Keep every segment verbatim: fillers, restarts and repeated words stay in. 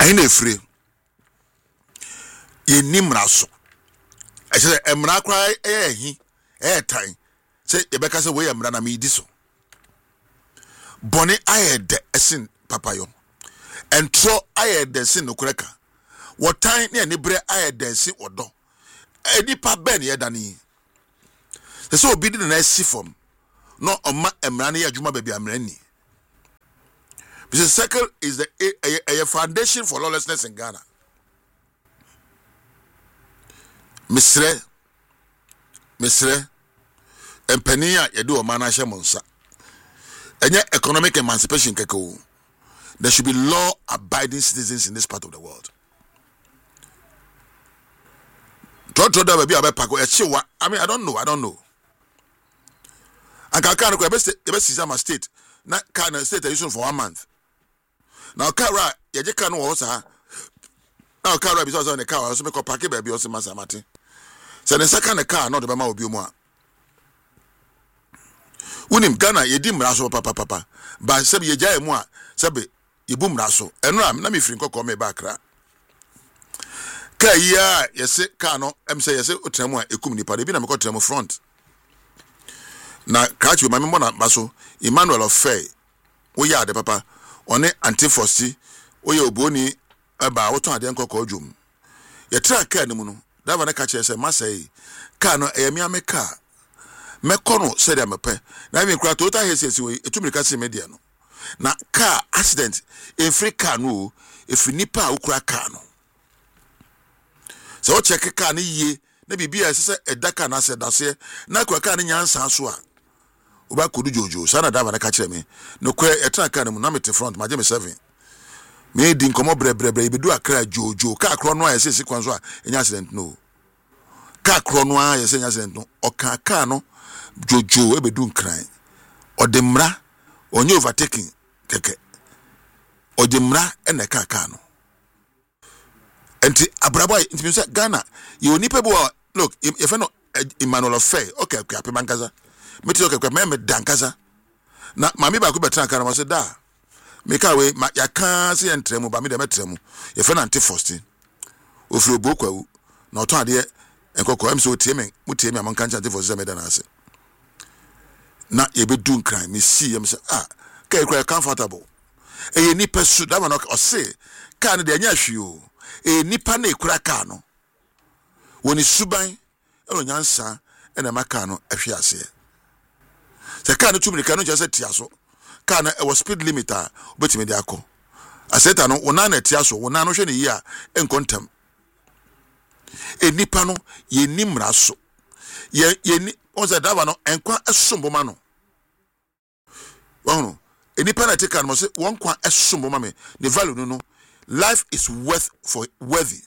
na free ye nimra so I say emra cry eh hi eh time say e beka say we emra na me di so boni ayede esin papayo entro ayede sin nokoreka what time ne ne bre ayede sin odo enipa ben ye dani se so obi di na si form no oma emra na ye adwuma ba bia emra ni because circle is the a, a, a foundation for lawlessness in Ghana. Misre Misre empenia yedu o manashe monsa enye economic emancipation keko. There should be law abiding citizens in this part of the world. I mean, I don't know, I don't know. And Kakano, the best is my state. Not kind of state using for one month. Now, Kara, Yajakan was now Kara is also on the car, also make a packet baby or some Masamati. So the second car, not the Bama will be more. Unim Ghana, ye dim raso papa papa. But Sabi Jay moi, Sabi, ye boom raso. And Ram, let me frinko come back. Kaya, yes, Kano, M say, yes, Utremo, Ekumni Padibina, Mako Tremo front. Na catch you, my mona basso, Emmanuel of Fay. We are the papa, on it antifosti, we are boni about what I didn't call Jum. Ye track Kanamuno, that one I catch as a massay. Kano, a miame car. Mekono said I'm a pe. Na even cry to he says we to me kasi media no. Na car accident in free car no if nipa ukura car no. So check car ni ye na bibia se e daka na se dase na kwa car ni nyansa so a. Oba kodu jojo sana da ba na ka kire me. No kwa e tra car no na mete front ma je me seven. Me di nkomo bre bre bre bedu akra jojo car kro no a se sequence a enya accident no. Car kro no a ye se enya accident no. O car car no Jojo ebedu nkran odemra onye overtaking keke odemra ene kaka no enti abrabo enti me say Ghana ye onipa bi look if no Emmanuel of Fay okay okay ape mankaza meti okay okay me me dankaza na mami ba ko betra kan ma say da me ka we ya kan se entremu ba me de metremu ye fe na anti-fasting ofri obokwawu na oton ade enkoko em so tie me mutie me amanka ncha anti-fasting me da na ase na ye be do crime me see you say ah kai quite comfortable e ye nipa su da man o say ka no de anya hwe o e nipa na ekura ka no woni suban e no nyansa e na maka no ahwe ase se ka no tumiri ka no jase tiaso ka na e was speed limiter obetime de akọ aseta no wona na tiaso wona no hwe ne yi a enkontam e nipa no ye nimra so ye ye ni on say that one enkwa esomboma no wono enipa na take kan mo say won kwa esomboma me the value no no life is worth for worthy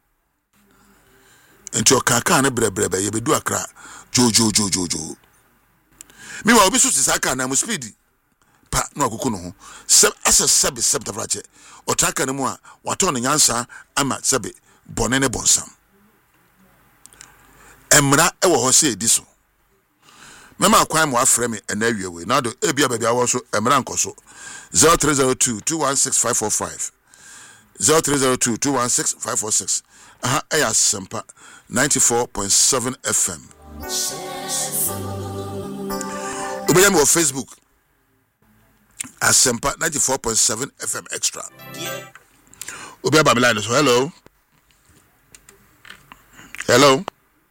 enti okaka na brebrebe ye bedu akra jojo jojo jojo mi wa obi so sisaka na mo speed pa no akoko no ho seb asa sebe seb tafrache otaka na mu a wato no nyansa ama sebe bonene bonsam emra e wo ho se edi so Mema kwai mo afre me na awie we na do ebia ba bia wo so emra nkoso zero three zero two two one six five four five zero three zero two two one six five four six aha eya sempa ninety-four point seven F M Obeyam on Facebook Asempa ninety-four point seven F M extra Obeyam Babylon so hello Hello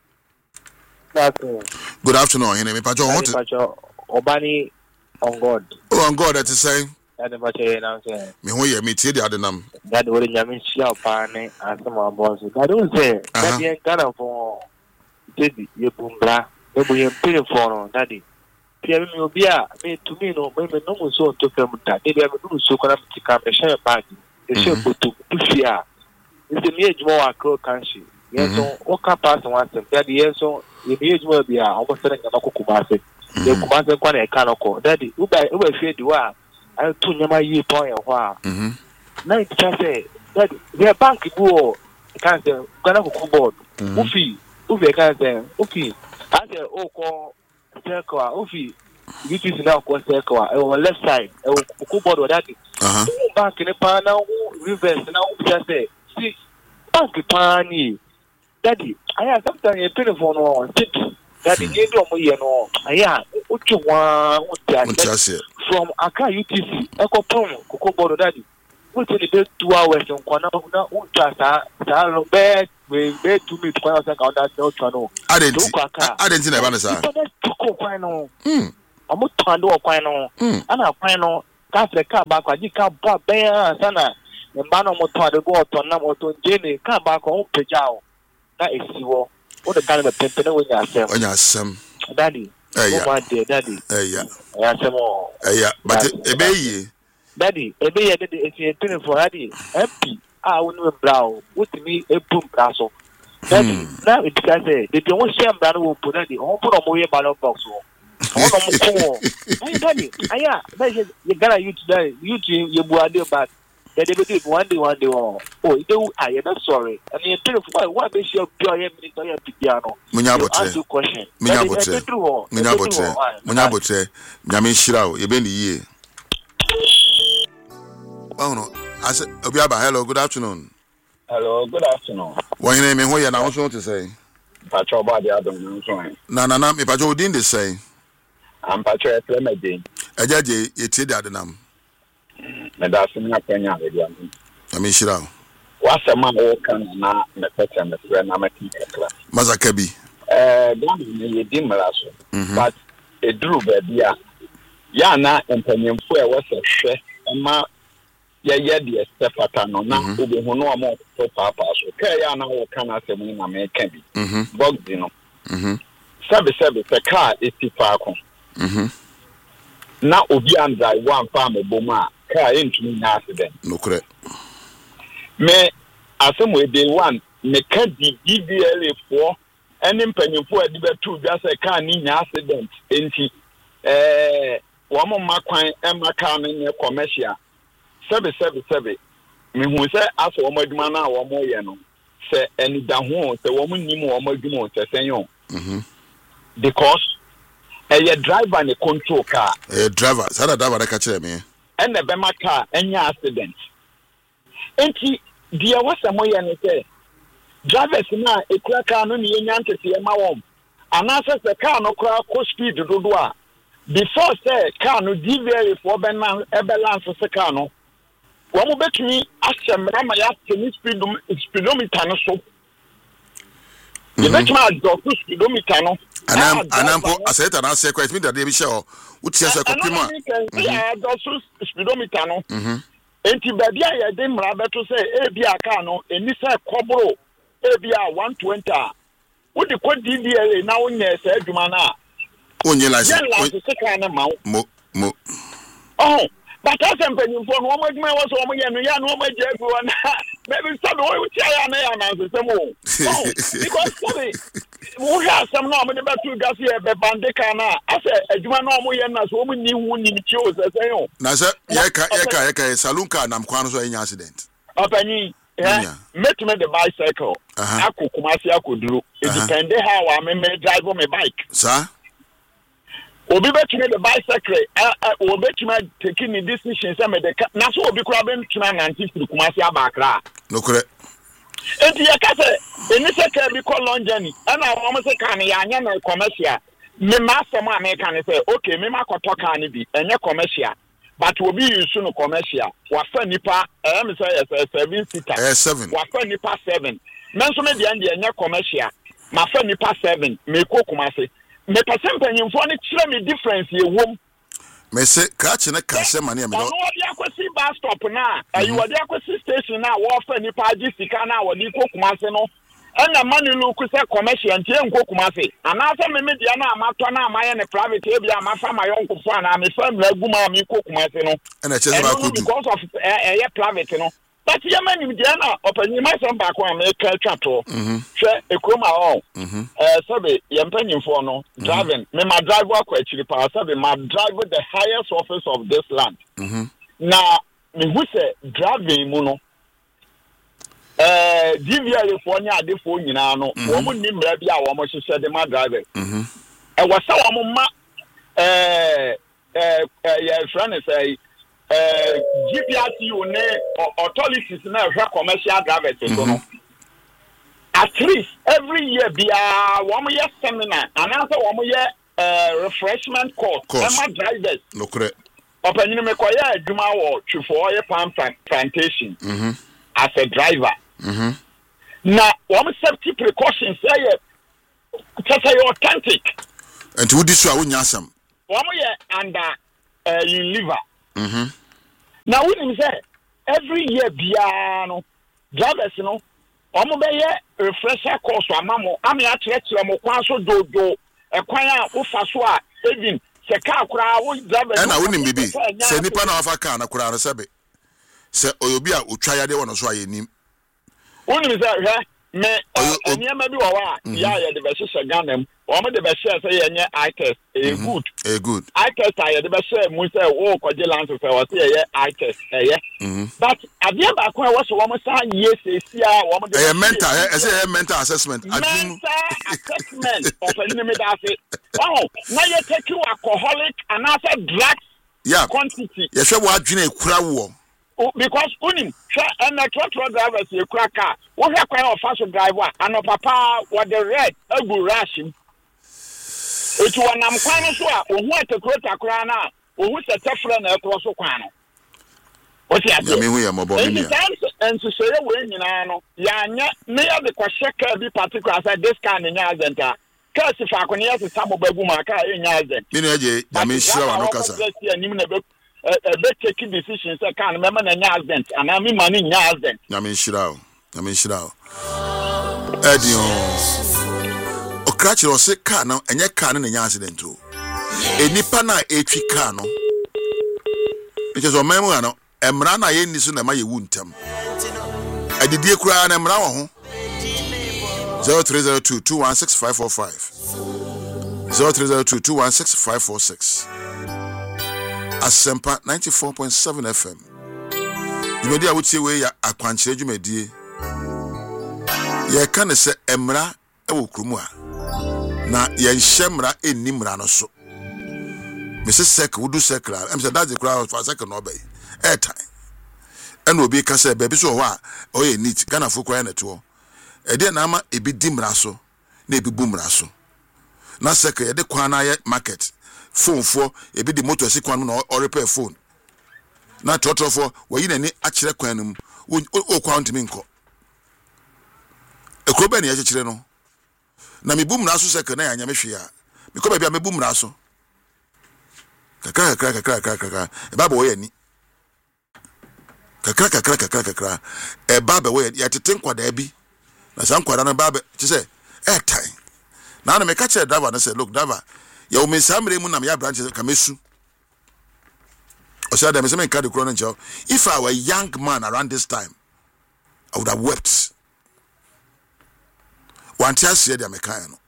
Good afternoon. You know me, Pacho. What? Pacho, Obani on God. Oh, on God. That is saying. That is Pacho. You know saying. Me who you meet here the other name. That was the Yamin Shia Pane and some of boss. I don't say. That the Ghana for. Daddy, you bumbra. You be paying for Daddy. Pierre me obia. Me to me no. Me me no mo so to come that. Daddy, I me no so kana to come. E share party. E share photo. Pushia. It's the me ejmo akro kanshi. Yes, so what can pass one step? Daddy, yes, so. Ye age will be almost selling a local kumase. The kumase kwan e kanoko. Daddy, ube ube fear do I two nyama ye point a while. Now it's just say that their bank go can't say kanako board. Ufi, ufi can't say ufi. I say oh call circle ufi. This is now called circle. On left side, a board or that. Bank in a pan now reverse na o just say see bank pani daddy aya sometimes you pay for no sit daddy you do mo ye no aya o twa o tia from Accra U T C ekopon kokoboro daddy we tell the two hours on kwana na o twa sa sa lo be we be two minutes kwana sa ka that no twa no adenti adenti na ba na sa ko kwan no mm amu twa do kwan no ana kwan no ka fre ka ba kwa ji ka ba be sana mba no mo twa de go to na mo to jeni ka ba ko pejao na esiwo o de kan me pempe na wonya asem wonya asem daddy eh ya daddy eh ya ya semo eh ya but ebeye daddy ebeye daddy eti twenty for daddy happy ah wonu brao wotimi ebum braso daddy na it can say the dey won share brao wo po daddy on po mo ye ballot box wo on mo ko hey daddy aya na you gonna you today you you buade but they dey do one day one day oh they I am sorry and you tell for what be sure pure minute or piano munya botre question munya botre munya botre munya botre nyame hira o ye be ni yie oh as obiaba hello good afternoon hello good afternoon when name ho ye na wo so to say pacho ba dia don no so na na na me pacho odin dey say am pacho e play medin ejaje ye tie da denam me da se na penya be dia no nyame hira o wasema o kan na me pete me frɛ na mati ekla mazaka bi eh don ni ye di mraso but eduru ba bia ya na empanyemfo e wose hwɛ ma ya ya di estefata no na obi hu no mo to papa so ka ya na wo kan asem na me ka bi box di no mhm sabe sabe te car estifa ko mhm na obi andai one farm eboma car entumi na accident no correct me asem we day one me ka di D V L A four eni mpanyimfo adi betu bia se car ni nya accident enti eh wo mo makwan e maka no ne commercial sebe sebe sebe me hu se aso wo maduma na wo mo ye no se eni da ho se wo mo nim wo maduma se senyo mhm because a driver ne control car a driver sada driver da ka kire me and the bema car enya accident enti dia wasamo ye ne say drivers na ekura car no ne enya ntese e ma wom anasa se car no kura ko speed dodo a before say car no D V L for be na e balance se car no wo mo betumi ahyemra ma ya teni speed speedometer no so ye betumi adjust speedometer no anam anampo aseta na se kwet mi da de bi hye o utia se kopima ya adjust speedometer no mhm enti baby ya de mra beto say e bi aka no eni say kobro e bi a one twenty wo de ko D V L na wonye se adwuma na onye license onye se ka na ma mo mo oh but as em penyim fo no mo adwuma wo so mo ye no ya no mo je bi wona baby sabe wo ti ya na ya na se mo oh because sorry wo ha sam no mo de betu gase e be bandeka na ase adwuma no mo ye na so mo ni wu ni chi o se se yo na se ye ka ye ka ye ka saloon car nam kwan so enya accident opani yeah make me the bicycle akokumasi akoduro it depend how I me drive my bike sir obi betime the bicycle obi betime taking the decision say me the na so obi kura ben tuna ninety three kumasi abakra no correct enti ya ka say eni se ka bi call long journey ana wo se kan ya anya na commercial me ma asem a me kan say okay me ma koto kan bi enye commercial but obi use no commercial wa fa nipa eh me say seven seater eh seven wa fa nipa seven me so me dia enye commercial ma fa nipa seven me ko kumasi me person panyimfo ne kire me difference ye wom me se ka che na ka se mane me do no odi akwesi bus stop na ayi odi akwesi station na wo fa nipa agi sika na wo ni kokumase no ena mani lu ku se commercial ntie nkokumase ana se me media na amato na amaye ne private e bia amafa ma yonkofo ana me fa mra guma mi kokumase no ena che se ba kodu because of eh eh private no but ye mani media na opanyi ma sem ba ko America twato mhm hwe ekroma ho mhm eh sabe ye mpanyimfo no driving me ma drive akwa achiri pa sabe ma drive the highest office of this land mhm na me hu se driving mu no eh D V L for nya adefo nyina no wo mu ni mra bia wo mo hyehyɛ de ma driver mhm e wasa wo mo ma eh eh ye friend say uh, G P R T U ne authorities na hwe commercial drivers so no. At least every year be a one year seminar and after one year uh, refreshment course. Emma drivers. No correct. Open you make a juma or for your palm plantation mm-hmm. as a driver. Mm-hmm. Now, one safety precautions say just say authentic. And to this one nyasam. One year under uh, in liver. Mm-hmm. Now when you say every year piano drivers you know omo be refresher course amamo ami akyerɛkyerɛ mo kwan so dodo e kwan a wo fa so a even se car kura wo driver and I wouldn't be se nipa na afa car na kura sebe se oyobi a otwa yade wono so ayenim woni me say me eniema bi wo wa ya ya de be hye Ghana omo de be hye say yenye eye test e good e good eye test ya de be hye mu say wo kwaje lance say wo say ye eye test eh but abia ba ko e wo so wo sa ye say sia wo de eh mental eh say mental assessment mental assessment of any me that say oh na you take you alcoholic and after drugs yeah quantity ye hwe wo adwene ekura wo because unim and the truck drivers you crack car what you kind of fast driver and no papa what the red abu rush him it one am kwan so a ohu atakura kra na ohu setefra na ekro so kwan no what you ya me hu ya mobo me and so say we nyina no ya nya me ya de kwahye car bi particular say this car nya agenta car si fa kwani ya se sabo bagu ma car nya agent me no je ya me hira wa no kasa a bit taking decisions I can't remember the accident and I'm in money in accident. I mean, shirao. I mean, shirao. Eddie, o crash or sick car now, and your car in an accident too. A nipana a tree car no. Because o memoano, Emrana yen is in the my wound tem. I did dear cry and Emrao. Zero three zero two two one six five four five. Zero three zero two two one six five four six. Asempa ninety-four point seven F M. Jumedi a wutie we ya akwankyere jumedi. Ye ka ne se emra e wo krumu a. Na ye nhemra enni mra no so. Me se sek wudu sekra. Em se that's the crowd for sek no be. E time. En obi ka se baby so ho a o ye neat Ghana fo kwaya na to. E de na ama ebi di mra so na ebi bu mra so. Na sek ye de kwan na ye market. Phone for a bit the motor sequence or repair phone. Not total for where you any actual quanum o quantum inco. A crobany as a chileno. Nami boom raso second and Yamishia. Because maybe I'm a boom raso. Crack, crack, crack, crack, crack, a babo any. Crack, crack, crack, crack, crack, a barber way yet to think what there be. Now some quite on a barber to say, air time. Now I may catch a driver and say, look, driver. Yo me samre mu na me branches kamesu. O say dem say me card the ncho. If I were a young man around this time, I would have wept. One tia se dia me kan no.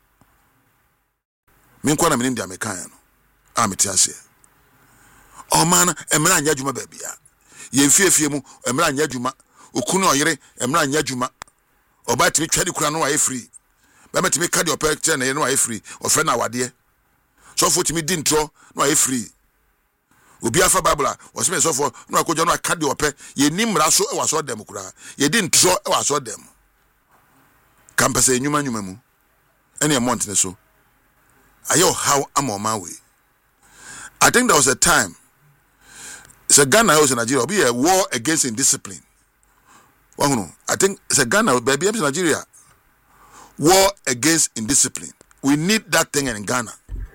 Me nkwa na me ndia me kan no. A me tia se. O man emra anya djuma ba bia. Ye fiefie mu emra anya djuma. Okunu oyere emra anya djuma. Oba timi twade kura no wa e free. Ba metimi card your picture na ye no wa e free. O fe na wade. So for me didn't draw no I free. Obi afa babla was me so for no akojo no aka de ope ye nimra so e waso dem kura ye didn't draw e waso dem campus enyuma nyuma mu ene month ne so ayo how am on my way. I think there was a time it's a Ghana was in Nigeria be a war against indiscipline. Well, I think it's a Ghana baby in Nigeria war against indiscipline. We need that thing in Ghana.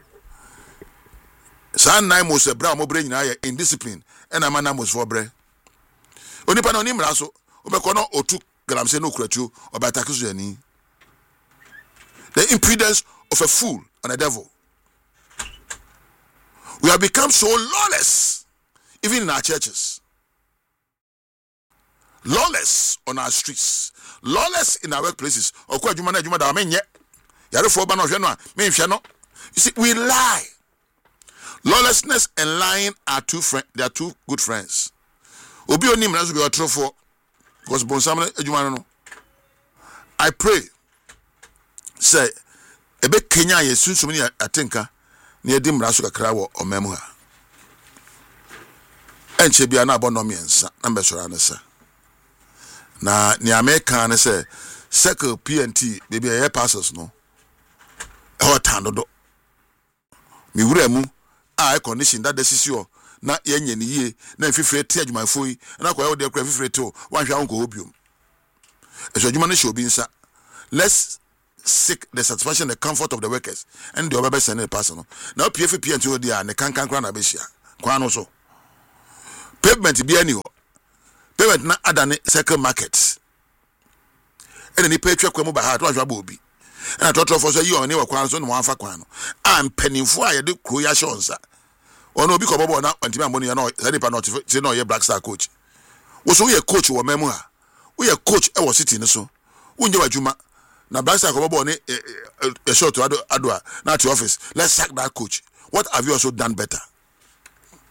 San nine most bra mo bre nyina ye indiscipline and amana most for bre onipa na onimra so obekọ no otu galamse no kuratu obatake so yani. The impudence of a fool and a devil. We have become so lawless even in our churches, lawless on our streets, lawless in our workplaces. Okwa adwuma na adwuma da menye yare fo ba no hwe no a me nhwe no. You see, we lie. Lawlessness and lying are two friends. They are two good friends. Obi onim na so be otrofo because bonsam adwuma no. I pray say ebe Kenya ye sunsum ni atenka na ye di mra so kakra wo omemu ha. enche bia na abono miensa na mbesora ne sa na ni American ne say circle P N T baby air passes no e tando do mi wura mu a air condition that decision na yenye ni ye na fifire te adwumafo yi na kwa de kra fifire te o wan hwa onko obiom e so adwuma ne show bi nsa let's seek the satisfaction, the comfort of the workers, and the other send a person. Now, P F P and two dia, and the can can crown a besia. Quano so. Pavement be any pavement na adane circle markets. And any patriot come by heart was a booby. And I thought of us a you and you were quanson one for quano. I'm penny for I do Kuya Shonsa. Or no, because Bobo now until money and all, that not to know your black star coach. Was we a coach or memoir? We a coach, I was sitting so. When you are Juma. Na Blackster ko bobo ni a short to Adwa na to office. Let's sack that coach. What have you also done better?